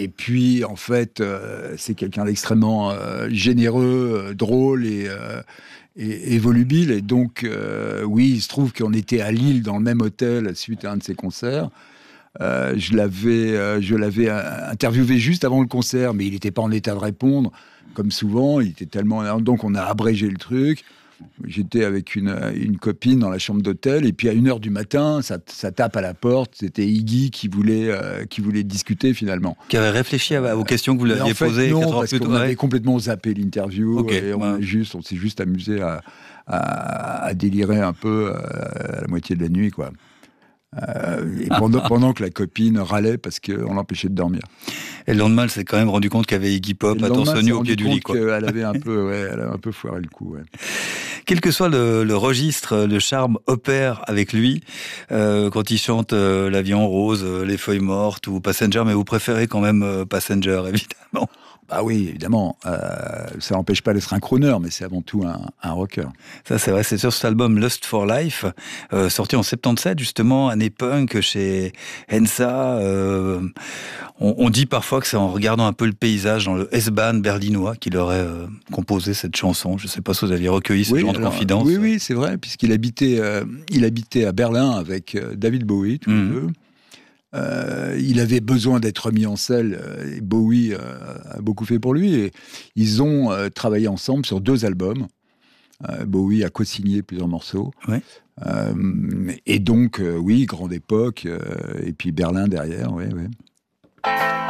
Et puis, en fait, c'est quelqu'un d'extrêmement généreux, drôle et volubile. Et donc, oui, il se trouve qu'on était à Lille dans le même hôtel suite à un de ses concerts. Je l'avais interviewé juste avant le concert, mais il n'était pas en état de répondre, comme souvent. Il était tellement... Donc, on a abrégé le truc. J'étais avec une copine dans la chambre d'hôtel, et puis à 1h du matin, ça tape à la porte. C'était Iggy qui voulait discuter finalement. Qui avait réfléchi aux questions que vous lui aviez posées. Non, parce qu'on avait complètement zappé l'interview, et on s'est juste amusé à délirer un peu à la moitié de la nuit, quoi. Et pendant que la copine râlait parce qu'on l'empêchait de dormir. Et le lendemain, elle s'est quand même rendu compte qu'il y avait Iggy Pop attentionné au pied du lit, quoi. Elle avait un peu foiré le coup. Ouais. Quel que soit le registre, le charme opère avec lui quand il chante L'avion rose, Les feuilles mortes ou Passenger, mais vous préférez quand même Passenger, évidemment. Bah oui, évidemment. Ça n'empêche pas d'être un crooner, mais c'est avant tout un rocker. Ça, c'est vrai. C'est sur cet album Lust for Life, sorti en 77, justement, année punk chez Hensa. On dit parfois que c'est en regardant un peu le paysage dans le S-Bahn berlinois qu'il aurait composé cette chanson. Je ne sais pas si vous aviez recueilli ce genre de confidence. Oui, c'est vrai, puisqu'il habitait à Berlin avec David Bowie, tous les deux. Il avait besoin d'être mis en selle, et Bowie a beaucoup fait pour lui, et ils ont travaillé ensemble sur 2 albums. Bowie a co-signé plusieurs morceaux. Ouais. Et donc, oui, grande époque, et puis Berlin derrière, oui.